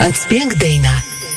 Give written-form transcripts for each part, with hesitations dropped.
Atspėk dainą.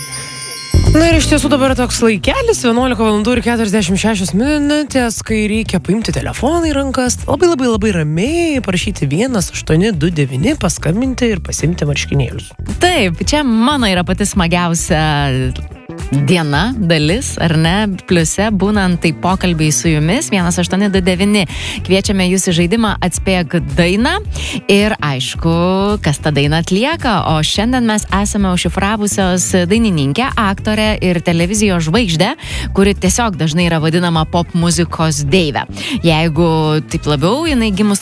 Na ir iš tiesų dabar toks laikelis, 11 valandų ir 46 minutės, kai reikia paimti telefoną į rankas, labai ramiai parašyti 1829, paskambinti ir pasimti marškinėlius. Taip, čia mano yra pati smagiausia diena, dalis, ar ne, pliuse būnant tai pokalbiai su jumis, 1829, kviečiame jūs į žaidimą Atspėk dainą ir aišku, kas tą dainą atlieka, o šiandien mes esame užšifravusios dainininkę, aktorę ir televizijos žvaigždę, kuri tiesiog dažnai yra vadinama pop muzikos deivė. Jeigu taip labiau, jinai gimus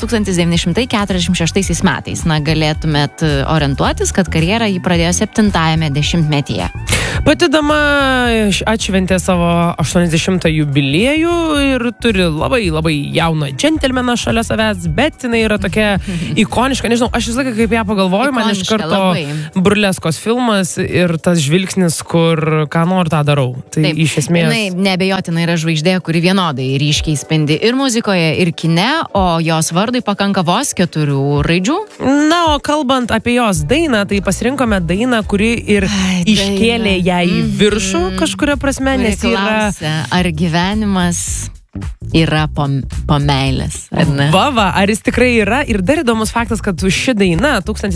1946 metais, na, galėtumėt orientuotis, kad karjerą jį pradėjo 70-ajame dešimtmetyje. Pati dama atšventė savo 80 jubiliejų ir turi labai jauną džentelmeną šalia savęs, bet jinai yra tokia ikoniška, nežinau, aš visą laiką kaip ją pagalvoju, man iš karto burleskos filmas ir tas žvilgsnis, kur ką noriu, tą darau. Tai taip, iš esmės... Jinai neabejotinai yra žvaigždė, kuri vienodai ryškiai spindi ir muzikoje, ir kine, o jos vardui pakanka vos 4 raidžių. Na, o kalbant apie jos dainą, tai pasirinkome dainą, kuri ir iškėlė ją į viršų kažkuria prasme, nes yra... Ar gyvenimas yra po meilės, ar ne? Va, ar jis tikrai yra? Ir dar įdomus faktas, kad ši daina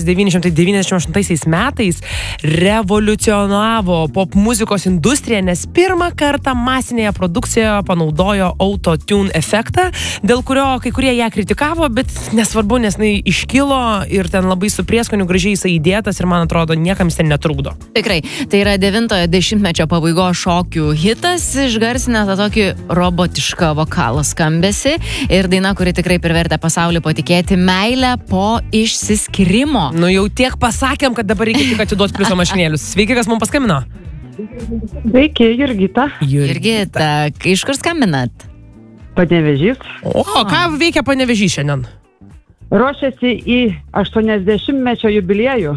1998 metais revoliucionavo pop muzikos industriją, nes pirmą kartą masinėje produkcijoje panaudojo autotune efektą, dėl kurio kai kurie ją kritikavo, bet nesvarbu, nes jinai iškilo ir ten labai su prieskoniu gražiai jisai įdėtas ir man atrodo, niekam ten netrukdo. Tikrai, tai yra 90-ojo dešimtmečio pabaigos šokių hitas, išgarsinęs tą tokį robotišką vokalo skambesi ir daina, kuri tikrai privertė pasaulį patikėti meilę po išsiskyrimo. Nu jau tiek pasakėm, kad dabar reikia tik atiduoti pliuso mašinėlius. Sveiki, kas mums paskambino? Sveiki, Jurgita. Jurgita, iš kur skambinat? Panevėžys. O, ką veikia Panevėžys šiandien? Ruošiasi į 80-mečio jubiliejų.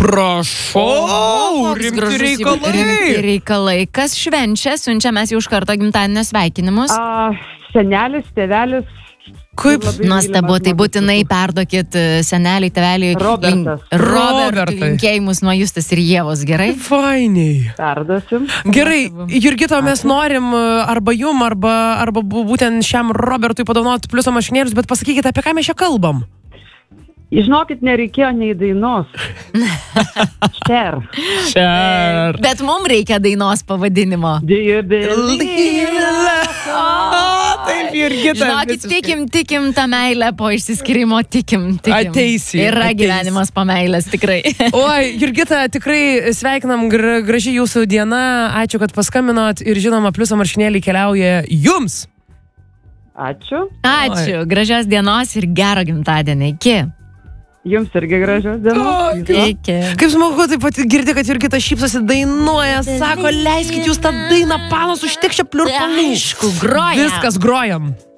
Prašau, rimti reikalai. Kas švenčia, siunčia mes jau iš karto gimtadienio sveikinimus. Senelis, tėvelis. Kaip nuostabu, tai būtinai perduokit seneliui, tėveliui. Robertui linkėjimus nuo Justas ir Ievos, gerai? Fainiai. Perduosim. Gerai, Jurgita, mes norim arba jum, arba būtent šiam Robertui padovanoti pliuso mašinėlius, bet pasakykite, apie ką mes čia kalbam. Žinokit, nereikėjo nei dainos. Šer. Bet mums reikia dainos pavadinimo. Taip, Jurgita. Žinokit, tikim tą meilę po išsiskyrimo, tikim. Ateisi. Yra gyvenimas po meilės, tikrai. Oi, Jurgita, tikrai sveikinam, graži jūsų diena. Ačiū, kad paskambinot ir žinoma, pliuso marškinėliai keliauja jums. Ačiū. Ačiū, gražios dienos ir gero gimtadienio. Iki. Jums irgi gražios dienos. Kaip smagu, taip pat girdi, kad Jurgita šypsosi, dainuoja, sako, leiskit jūs tą dainą, panos užtek čia pliurpanų. Aišku, grojam. Viskas grojam.